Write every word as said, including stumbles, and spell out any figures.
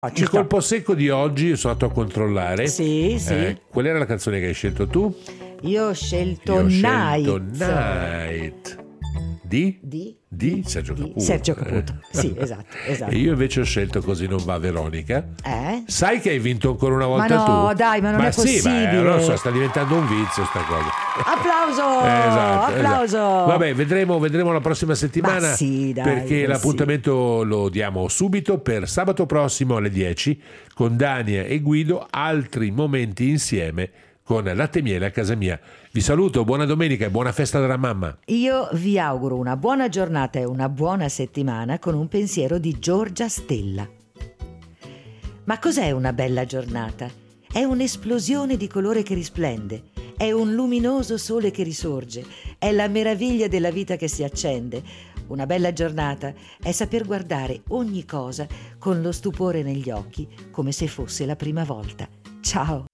Oh, ci Il sto. colpo secco di oggi sono andato a controllare. Sì, sì. Eh, qual era la canzone che hai scelto tu? Io ho scelto Io ho Night. scelto Night. Di? Di? Di Sergio di Caputo. Sergio Caputo. Sì, esatto, esatto. E io invece ho scelto Così non va, Veronica. Eh? Sai che hai vinto ancora una volta Ma no, tu? dai, ma non è sì, possibile. ma non lo so, sta diventando un vizio sta cosa. Applauso! Esatto, Applauso! esatto. Vabbè, vedremo, vedremo la prossima settimana. Ma sì, dai, perché ma l'appuntamento lo diamo subito per sabato prossimo alle dieci con Dania e Guido, altri momenti insieme con Latte e Miele a casa mia. Vi saluto, buona domenica e buona festa della mamma. Io vi auguro una buona giornata e una buona settimana con un pensiero di Giorgia Stella. Ma cos'è una bella giornata? È un'esplosione di colore che risplende, è un luminoso sole che risorge, è la meraviglia della vita che si accende. Una bella giornata è saper guardare ogni cosa con lo stupore negli occhi, come se fosse la prima volta. Ciao!